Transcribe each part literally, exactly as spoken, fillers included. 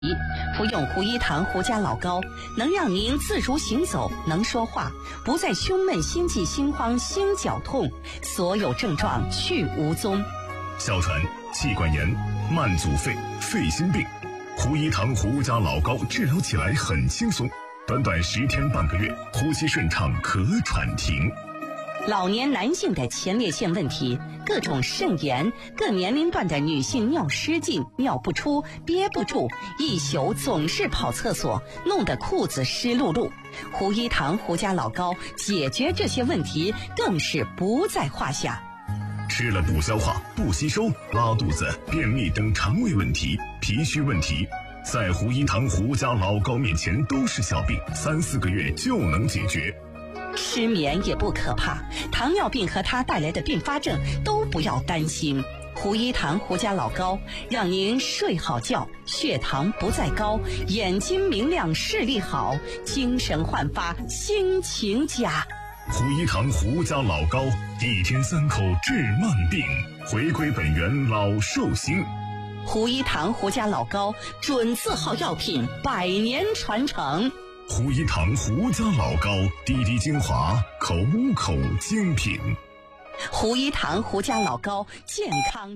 服用胡一堂胡家老膏，能让您自如行走，能说话，不再胸闷、心悸、心慌、心绞痛，所有症状去无踪。 哮喘、气管炎、慢阻肺、肺心病，胡一堂胡家老膏治疗起来很轻松，短短十天半个月，呼吸顺畅，咳喘停。 老年男性的前列腺问题，各种肾炎，各年龄段的女性尿失禁、尿不出、憋不住，一宿总是跑厕所，弄得裤子湿漉漉。胡一堂胡家老膏解决这些问题更是不在话下。 吃了不消化、不吸收、拉肚子、便秘等肠胃问题、脾虚问题，在胡一堂胡家老膏面前都是小病，三四个月就能解决。 失眠也不可怕，糖尿病和它带来的并发症都不要担心。胡一堂胡家老膏让您睡好觉，血糖不再高，眼睛明亮，视力好，精神焕发，心情佳。 胡一堂胡家老膏，一天三口治慢病，回归本源老寿星。 胡一堂胡家老膏准字号药品，百年传承。 胡一堂胡家老膏，滴滴精华，口口精品。 胡一堂胡家老膏，健康。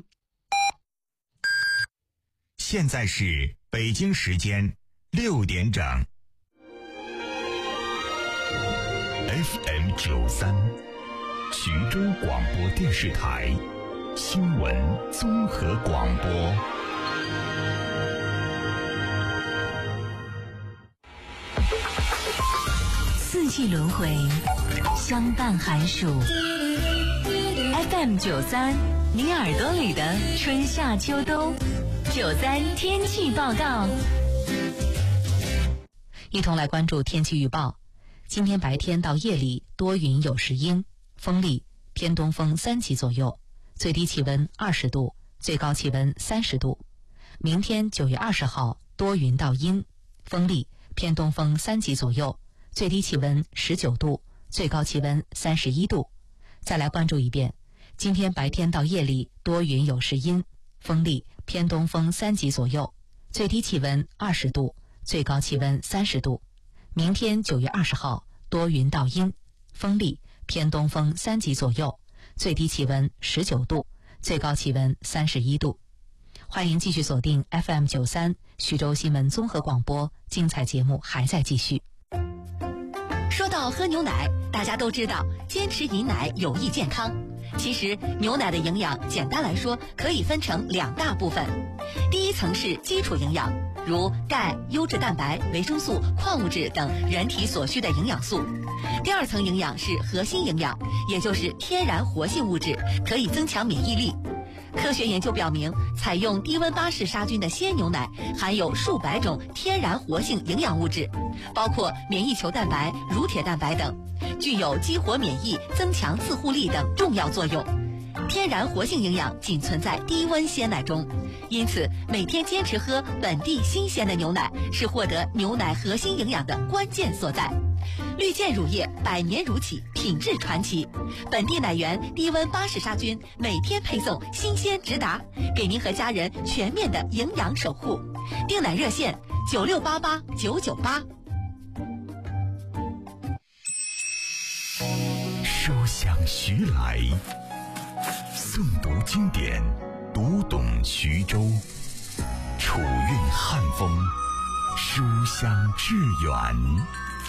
现在是北京时间六点整。F M 九三，徐州广播电视台新闻综合广播。 四季轮回，相伴寒暑。F M 九三，你耳朵里的春夏秋冬。九三天气报告， 一同来关注天气预报。今天白天到夜里多云有时阴，风力偏东风三级左右，最低气温二十度，最高气温三十度。明天九月二十号多云到阴，风力偏东风三级左右，最低气温十九度，最高气温三十一度。再来关注一遍，今天白天到夜里多云有时阴，风力偏东风三级左右，最低气温二十度，最高气温三十度。明天九月二十号多云到阴，风力偏东风三级左右，最低气温十九度，最高气温三十一度。欢迎继续锁定 F M 九三徐州新闻综合广播，精彩节目还在继续。 说到喝牛奶，大家都知道坚持饮奶有益健康。其实牛奶的营养简单来说可以分成两大部分，第一层是基础营养，如钙、优质蛋白、维生素、矿物质等人体所需的营养素。第二层营养是核心营养，也就是天然活性物质，可以增强免疫力。科学研究表明，采用低温巴氏杀菌的鲜牛奶含有数百种天然活性营养物质，包括免疫球蛋白、乳铁蛋白等，具有激活免疫、增强自护力等重要作用。天然活性营养仅存在低温鲜奶中，因此每天坚持喝本地新鲜的牛奶是获得牛奶核心营养的关键所在。绿箭乳业百年如起，品质传奇，本地奶源低温巴氏杀菌，每天配送新鲜直达，给您和家人全面的营养守护。订奶热线九六八八九九八。 书香徐来，诵读经典，读懂徐州，楚韵汉风，书香致远。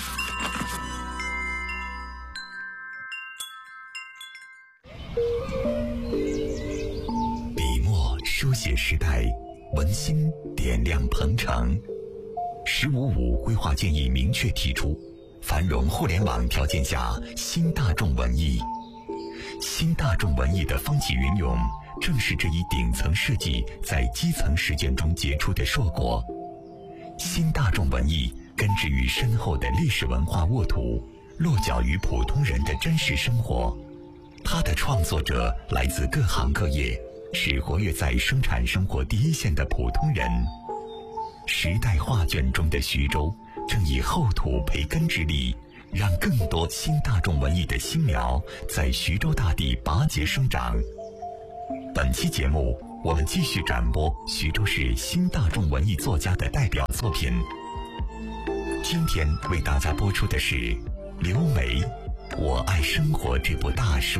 笔墨书写时代，文心点亮鹏程。十五五规划建议明确提出，繁荣互联网条件下新大众文艺。新大众文艺的风起云涌，正是这一顶层设计在基层实践中结出的硕果。新大众文艺根植于深厚的历史文化沃土，落脚于普通人的真实生活。它的创作者来自各行各业，是活跃在生产生活第一线的普通人。时代画卷中的徐州，正以厚土培根之力，让更多新大众文艺的新苗在徐州大地拔节生长。本期节目， 我们继续展播徐州市新大众文艺作家的代表作品。今天为大家播出的是刘梅《我爱生活》这部大书。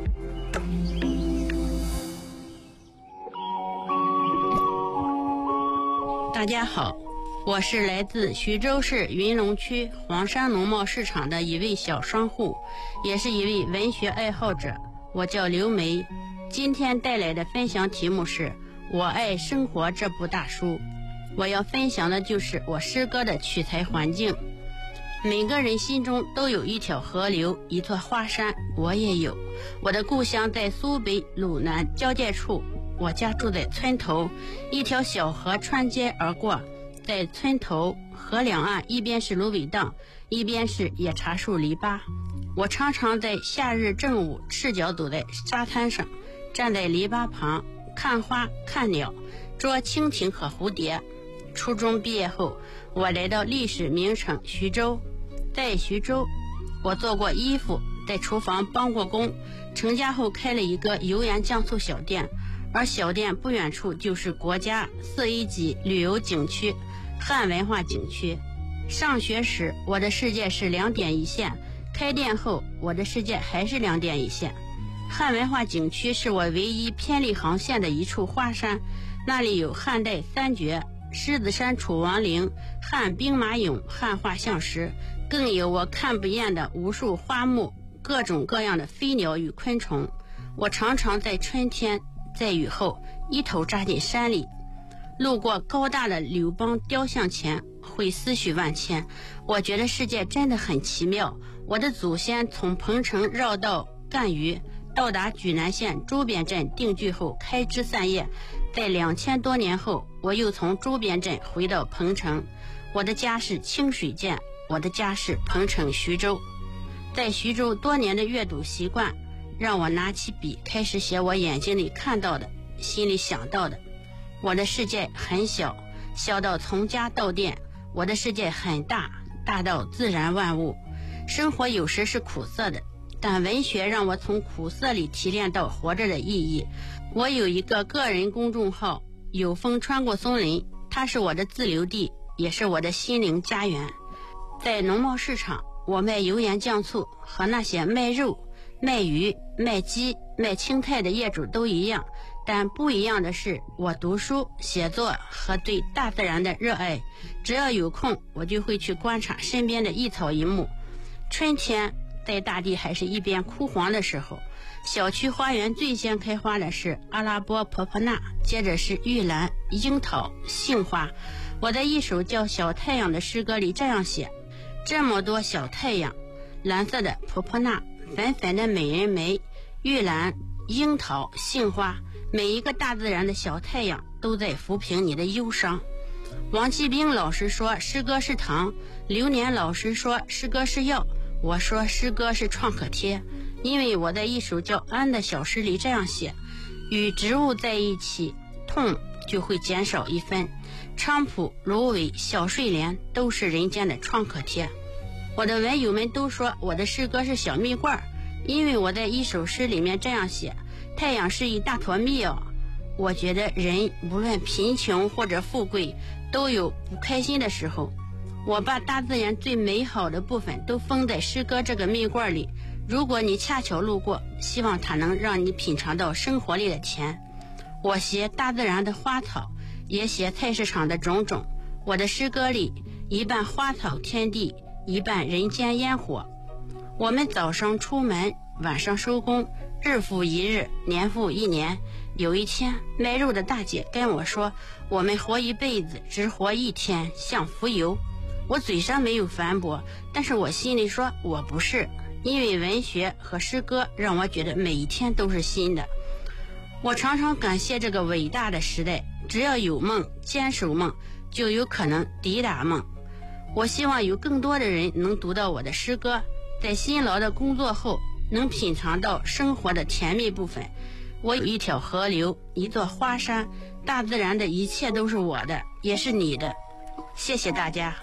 大家好，我是来自徐州市云龙区黄山农贸市场的一位小商户，也是一位文学爱好者，我叫刘梅。今天带来的分享题目是《我爱生活》这部大书。我要分享的就是我诗歌的取材环境。每个人心中都有一条河流，一座花山，我也有。我的故乡在苏北鲁南交界处，我家住在村头，一条小河穿街而过，在村头河两岸，一边是芦苇荡，一边是野茶树篱笆。我常常在夏日正午赤脚走在沙滩上，站在篱笆旁看花看鸟，捉蜻蜓和蝴蝶。初中毕业后，我来到历史名城徐州。在徐州，我做过衣服，在厨房帮过工，成家后开了一个油盐酱醋小店，而小店不远处就是国家四 A 级旅游景区汉文化景区。上学时我的世界是两点一线，开店后我的世界还是两点一线。汉文化景区是我唯一偏离航线的一处花山，那里有汉代三绝、狮子山楚王陵、汉兵马俑、汉画像石，更有我看不厌的无数花木，各种各样的飞鸟与昆虫。我常常在春天，在雨后一头扎进山里，路过高大的柳邦雕像前，会思绪万千。我觉得世界真的很奇妙。我的祖先从彭城绕道赣榆，到达莒南县周边镇定居后开枝散叶，在两千多年后，我又从周边镇回到彭城。我的家是清水涧，我的家是彭城徐州。在徐州多年的阅读习惯，让我拿起笔开始写我眼睛里看到的，心里想到的。我的世界很小，小到从家到店；我的世界很大，大到自然万物。生活有时是苦涩的，但文学让我从苦涩里提炼到活着的意义。我有一个个人公众号，有风穿过松林，它是我的自留地，也是我的心灵家园。在农贸市场，我卖油盐酱醋，和那些卖肉、卖鱼、卖鸡、卖青菜的业主都一样，但不一样的是，我读书、写作和对大自然的热爱。只要有空，我就会去观察身边的一草一木。春天，在大地还是一边枯黄的时候，小区花园最先开花的是阿拉伯婆婆纳，接着是玉兰、樱桃、杏花。我在一首叫《小太阳》的诗歌里这样写：这么多小太阳，蓝色的婆婆纳，粉粉的美人梅，玉兰、樱桃、杏花，每一个大自然的小太阳都在抚平你的忧伤。王继兵老师说诗歌是糖，刘年老师说诗歌是药，我说诗歌是创可贴。因为我在一首叫《安》的小诗里这样写：与植物在一起，痛就会减少一分。菖蒲、芦苇、小睡莲都是人间的创可贴。我的文友们都说我的诗歌是小蜜罐，因为我在一首诗里面这样写：太阳是一大坨蜜哦。我觉得人无论贫穷或者富贵，都有不开心的时候。我把大自然最美好的部分都封在诗歌这个蜜罐里，如果你恰巧路过，希望它能让你品尝到生活里的甜。我写大自然的花草，也写菜市场的种种。我的诗歌里一半花草天地，一半人间烟火。我们早上出门，晚上收工，日复一日，年复一年。有一天，卖肉的大姐跟我说，我们活一辈子，只活一天，像浮游。我嘴上没有反驳，但是我心里说我不是，因为文学和诗歌让我觉得每一天都是新的。我常常感谢这个伟大的时代，只要有梦，坚守梦，就有可能抵达梦。我希望有更多的人能读到我的诗歌，在辛劳的工作后，能品尝到生活的甜蜜部分。我有一条河流，一座花山，大自然的一切都是我的，也是你的。谢谢大家。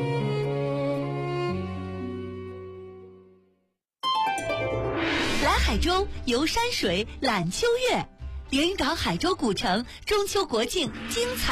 蓝海海州游山水、览秋月。连云港海州古城中秋国庆精彩